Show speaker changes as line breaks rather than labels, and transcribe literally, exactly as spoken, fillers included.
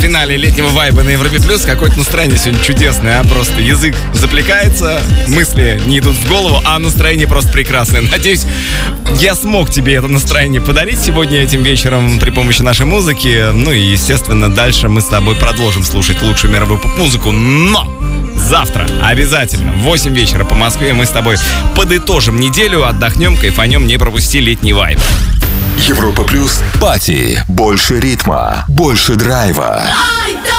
финале летнего вайба на Европе Плюс. Какое-то настроение сегодня чудесное, а просто язык заплетается, мысли не идут в голову, а настроение просто прекрасное. Надеюсь, я смог тебе это настроение подарить сегодня этим вечером при помощи нашей музыки. Ну и, естественно, дальше мы с тобой продолжим слушать лучшую мировую поп-музыку. Но завтра обязательно в восемь вечера по Москве мы с тобой подытожим неделю, отдохнем, кайфанем, не пропусти летний вайб.
Европа Плюс. Пати. Больше ритма, больше драйва.